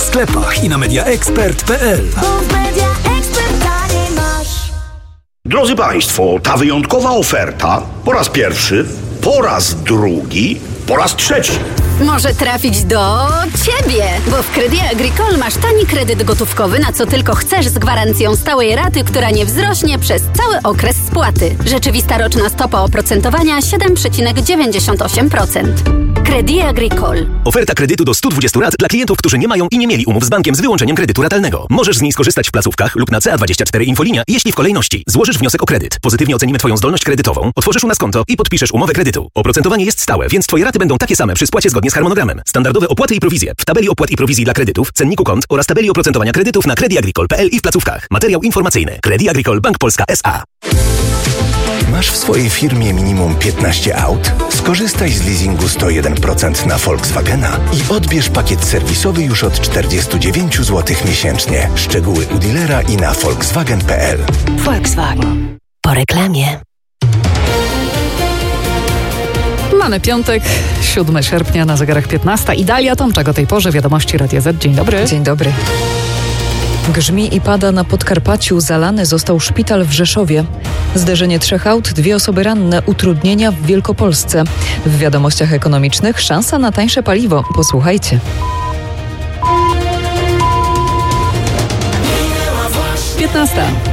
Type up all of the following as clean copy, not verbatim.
sklepach i na mediaexpert.pl. Drodzy Państwo, ta wyjątkowa oferta po raz pierwszy, po raz drugi, po raz trzeci. Może trafić do Ciebie, bo w Crédit Agricole masz tani kredyt gotówkowy, na co tylko chcesz, z gwarancją stałej raty, która nie wzrośnie przez cały okres spłaty. Rzeczywista roczna stopa oprocentowania 7,98%. Crédit Agricole. Oferta kredytu do 120 rat dla klientów, którzy nie mają i nie mieli umów z bankiem z wyłączeniem kredytu ratalnego. Możesz z niej skorzystać w placówkach lub na CA24 Infolinia, jeśli w kolejności złożysz wniosek o kredyt. Pozytywnie ocenimy Twoją zdolność kredytową, otworzysz u nas konto i podpiszesz umowę kredytu. Oprocentowanie jest stałe, więc Twoje raty będą takie same przy spłacie zgodnie z harmonogramem. Standardowe opłaty i prowizje w tabeli opłat i prowizji dla kredytów, cenniku kont oraz tabeli oprocentowania kredytów na crediagricole.pl i w placówkach. Materiał informacyjny. Crédit Agricole Bank Polska S.A. Masz w swojej firmie minimum 15 aut? Skorzystaj z leasingu 101% na Volkswagena i odbierz pakiet serwisowy już od 49 zł miesięcznie. Szczegóły u dealera i na volkswagen.pl. Volkswagen. Po reklamie. Mamy piątek, 7 sierpnia, na zegarach 15. I Dalia Tomczak o tej porze, wiadomości Radia Z. Dzień dobry. Dzień dobry. Grzmi i pada na Podkarpaciu, zalany został szpital w Rzeszowie. Zderzenie 3 aut, 2 osoby ranne, utrudnienia w Wielkopolsce. W wiadomościach ekonomicznych szansa na tańsze paliwo. Posłuchajcie. 15.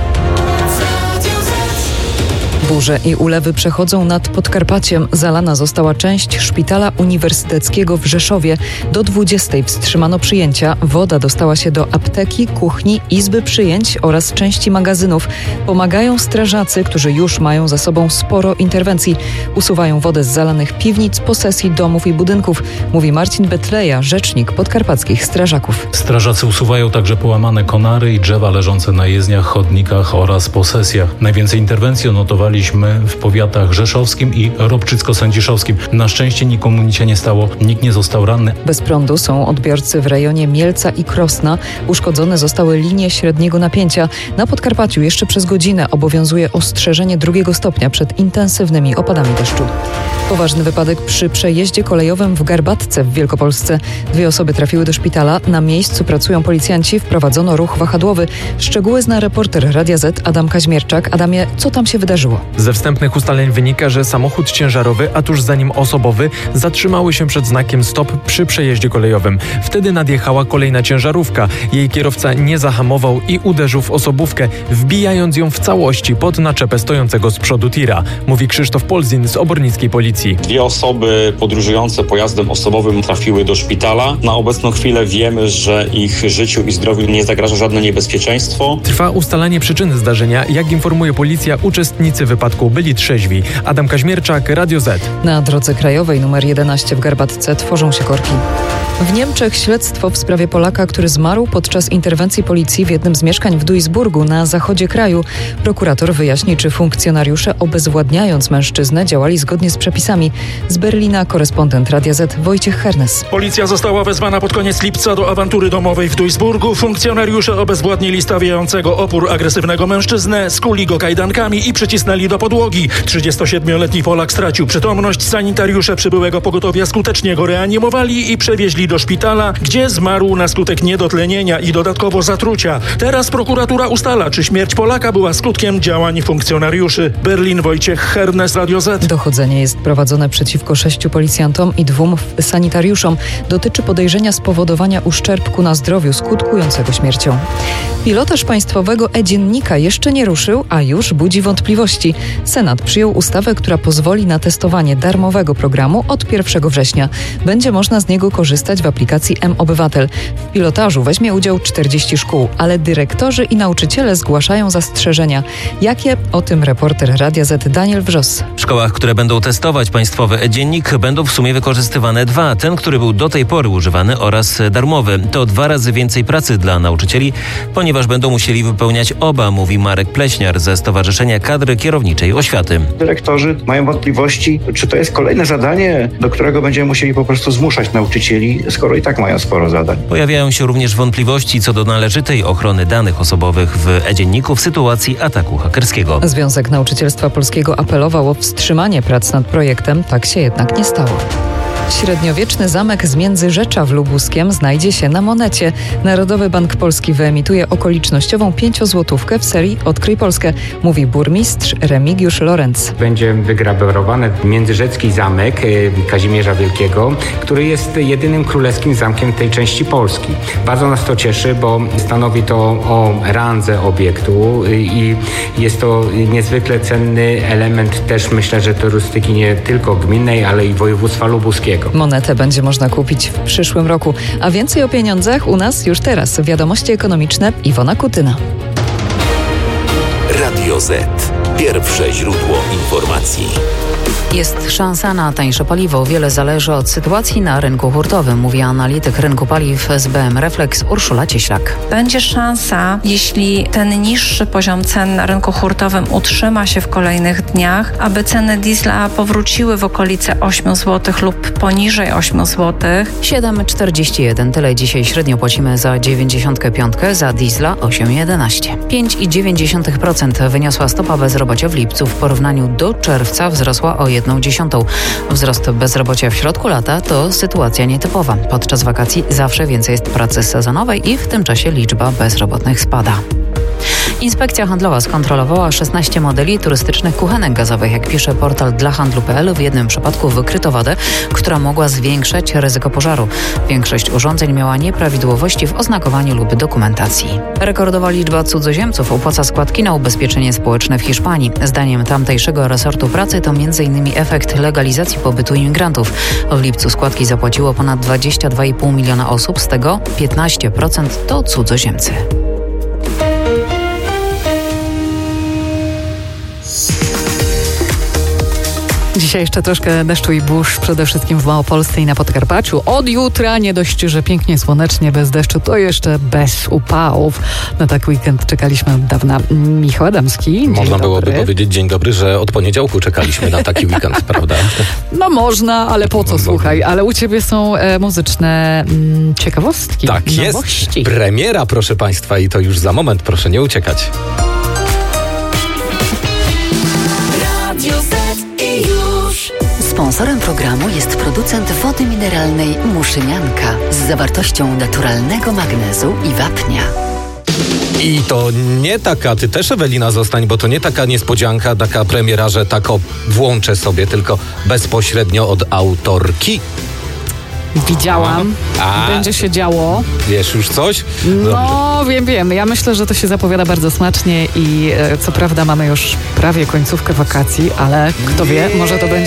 Burze i ulewy przechodzą nad Podkarpaciem. Zalana została część szpitala uniwersyteckiego w Rzeszowie. Do 20 wstrzymano przyjęcia. Woda dostała się do apteki, kuchni, izby przyjęć oraz części magazynów. Pomagają strażacy, którzy już mają za sobą sporo interwencji. Usuwają wodę z zalanych piwnic, posesji, domów i budynków, mówi Marcin Betleja, rzecznik podkarpackich strażaków. Strażacy usuwają także połamane konary i drzewa leżące na jezdniach, chodnikach oraz posesjach. Najwięcej interwencji odnotowaliśmy w powiatach rzeszowskim i ropczycko-sędziszowskim. Na szczęście nikomu nic się nie stało, nikt nie został ranny. Bez prądu są odbiorcy w rejonie Mielca i Krosna. Uszkodzone zostały linie średniego napięcia. Na Podkarpaciu jeszcze przez godzinę obowiązuje ostrzeżenie 2 stopnia przed intensywnymi opadami deszczu. Poważny wypadek przy przejeździe kolejowym w Garbatce w Wielkopolsce. 2 osoby trafiły do szpitala. Na miejscu pracują policjanci. Wprowadzono ruch wahadłowy. Szczegóły zna reporter Radia Z Adam Kaźmierczak. Adamie, co tam się wydarzyło? Ze wstępnych ustaleń wynika, że samochód ciężarowy, a tuż za nim osobowy, zatrzymały się przed znakiem stop przy przejeździe kolejowym. Wtedy nadjechała kolejna ciężarówka. Jej kierowca nie zahamował i uderzył w osobówkę, wbijając ją w całości pod naczepę stojącego z przodu tira, mówi Krzysztof Polzin z obornickiej policji. 2 osoby podróżujące pojazdem osobowym trafiły do szpitala. Na obecną chwilę wiemy, że ich życiu i zdrowiu nie zagraża żadne niebezpieczeństwo. Trwa ustalanie przyczyny zdarzenia. Jak informuje policja, uczestnicy wypadku byli trzeźwi. Adam Kaźmierczak, Radio Z. Na drodze krajowej nr 11 w Garbatce tworzą się korki. W Niemczech śledztwo w sprawie Polaka, który zmarł podczas interwencji policji w jednym z mieszkań w Duisburgu na zachodzie kraju. Prokurator wyjaśni, czy funkcjonariusze obezwładniając mężczyznę działali zgodnie z przepisami. Z Berlina korespondent Radia Z Wojciech Hernes. Policja została wezwana pod koniec lipca do awantury domowej w Duisburgu. Funkcjonariusze obezwładnili stawiającego opór agresywnego mężczyznę, skuli go kajdankami i przycisnęli do podłogi. 37-letni Polak stracił przytomność. Sanitariusze przybyłego pogotowia skutecznie go reanimowali i przewieźli do szpitala, gdzie zmarł na skutek niedotlenienia i dodatkowo zatrucia. Teraz prokuratura ustala, czy śmierć Polaka była skutkiem działań funkcjonariuszy. Berlin, Wojciech Hernes, Radio Z. Dochodzenie jest prowadzone przeciwko 6 policjantom i 2 sanitariuszom. Dotyczy podejrzenia spowodowania uszczerbku na zdrowiu skutkującego śmiercią. Pilotaż państwowego e-dziennika jeszcze nie ruszył, a już budzi wątpliwości. Senat przyjął ustawę, która pozwoli na testowanie darmowego programu od 1 września. Będzie można z niego korzystać w aplikacji M-Obywatel. W pilotażu weźmie udział 40 szkół, ale dyrektorzy i nauczyciele zgłaszają zastrzeżenia. Jakie? O tym reporter Radia Z Daniel Wrzos. W szkołach, które będą testować państwowy e-dziennik, będą w sumie wykorzystywane 2. Ten, który był do tej pory używany, oraz darmowy. To 2 razy więcej pracy dla nauczycieli, ponieważ będą musieli wypełniać oba, mówi Marek Pleśniar ze Stowarzyszenia Kadry Kierowniczej Oświaty. Dyrektorzy mają wątpliwości, czy to jest kolejne zadanie, do którego będziemy musieli po prostu zmuszać nauczycieli, skoro i tak mają sporo zadań. Pojawiają się również wątpliwości co do należytej ochrony danych osobowych w e-dzienniku w sytuacji ataku hakerskiego. Związek Nauczycielstwa Polskiego apelował o wstrzymanie prac nad projektem, tak się jednak nie stało. Średniowieczny zamek z Międzyrzecza w Lubuskiem znajdzie się na monecie. Narodowy Bank Polski wyemituje okolicznościową 5-złotówkę w serii Odkryj Polskę, mówi burmistrz Remigiusz Lorenz. Będzie wygrawerowany międzyrzecki zamek Kazimierza Wielkiego, który jest jedynym królewskim zamkiem tej części Polski. Bardzo nas to cieszy, bo stanowi to o randze obiektu i jest to niezwykle cenny element też, myślę, że turystyki nie tylko gminnej, ale i województwa lubuskiego. Monetę będzie można kupić w przyszłym roku, a więcej o pieniądzach u nas już teraz. Wiadomości ekonomiczne, Iwona Kutyna. Radio Z. Pierwsze źródło informacji. Jest szansa na tańsze paliwo. Wiele zależy od sytuacji na rynku hurtowym, mówi analityk rynku paliw z BM Reflex Urszula Cieślak. Będzie szansa, jeśli ten niższy poziom cen na rynku hurtowym utrzyma się w kolejnych dniach, aby ceny diesla powróciły w okolice 8 zł lub poniżej 8 zł. 7,41. Tyle dzisiaj średnio płacimy za 95, za diesla 8,11. 5,9% wyniosła stopa bezrobocia w lipcu. W porównaniu do czerwca wzrosła o 1,1. Wzrost bezrobocia w środku lata to sytuacja nietypowa. Podczas wakacji zawsze więcej jest pracy sezonowej i w tym czasie liczba bezrobotnych spada. Inspekcja Handlowa skontrolowała 16 modeli turystycznych kuchenek gazowych. Jak pisze portal dlahandlu.pl, w jednym przypadku wykryto wadę, która mogła zwiększać ryzyko pożaru. Większość urządzeń miała nieprawidłowości w oznakowaniu lub dokumentacji. Rekordowa liczba cudzoziemców opłaca składki na ubezpieczenie społeczne w Hiszpanii. Zdaniem tamtejszego resortu pracy to m.in. efekt legalizacji pobytu imigrantów. W lipcu składki zapłaciło ponad 22,5 miliona osób, z tego 15% to cudzoziemcy. Dzisiaj jeszcze troszkę deszczu i burz, przede wszystkim w Małopolsce i na Podkarpaciu. Od jutra nie dość, że pięknie słonecznie, bez deszczu, to jeszcze bez upałów. Na taki weekend czekaliśmy od dawna. Michał Adamski. Można byłoby powiedzieć dzień dobry, że od poniedziałku czekaliśmy na taki weekend, prawda? No można, ale po co, słuchaj. Ale u ciebie są muzyczne ciekawostki. Tak, nowości. Jest premiera, proszę państwa, i to już za moment, proszę nie uciekać. Sponsorem programu jest producent wody mineralnej Muszynianka z zawartością naturalnego magnezu i wapnia. I to nie taka, ty też, Ewelina, zostań, bo to nie taka niespodzianka, taka premiera, że tak włączę sobie, tylko bezpośrednio od autorki. Widziałam. Będzie się działo. Wiesz już coś? No, wiem. Ja myślę, że to się zapowiada bardzo smacznie i co prawda mamy już prawie końcówkę wakacji, ale kto wie, może to będzie